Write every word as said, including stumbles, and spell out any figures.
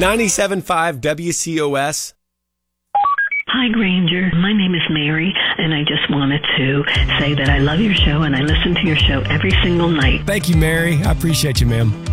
ninety-seven point five W C O S. Hi, Granger. My name is Mary, and I just wanted to say that I love your show, and I listen to your show every single night. Thank you, Mary. I appreciate you, ma'am.